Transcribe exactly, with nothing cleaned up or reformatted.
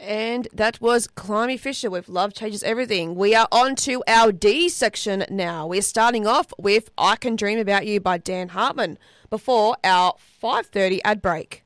And that was Climby Fisher with Love Changes Everything. We are on to our D section now. We're starting off with I Can Dream About You by Dan Hartman before our five thirty ad break.